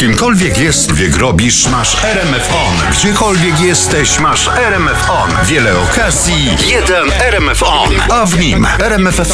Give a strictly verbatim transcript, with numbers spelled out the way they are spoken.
Kimkolwiek jest, wiek robisz, masz R M F On. Gdziekolwiek jesteś, masz R M F On. Wiele okazji, jeden R M F On. A w nim R M F